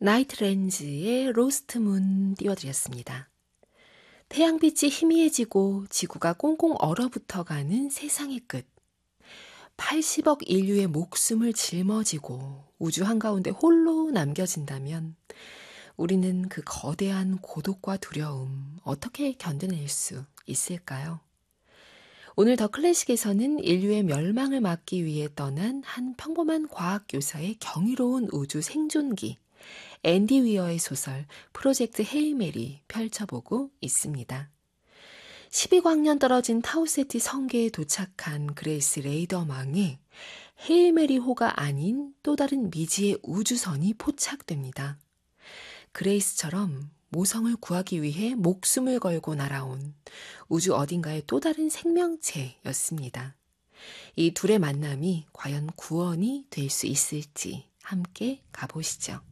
나이트렌즈의 로스트문 띄워드렸습니다. 태양빛이 희미해지고 지구가 꽁꽁 얼어붙어가는 세상의 끝. 80억 인류의 목숨을 짊어지고 우주 한가운데 홀로 남겨진다면 우리는 그 거대한 고독과 두려움 어떻게 견뎌낼 수 있을까요? 오늘 더 클래식에서는 인류의 멸망을 막기 위해 떠난 한 평범한 과학교사의 경이로운 우주 생존기, 앤디 위어의 소설 프로젝트 헤일 메리 펼쳐보고 있습니다. 12광년 떨어진 타우세티 성계에 도착한 그레이스 레이더망에 헤일 메리호가 아닌 또 다른 미지의 우주선이 포착됩니다. 그레이스처럼 모성을 구하기 위해 목숨을 걸고 날아온 우주 어딘가의 또 다른 생명체였습니다. 이 둘의 만남이 과연 구원이 될 수 있을지 함께 가보시죠.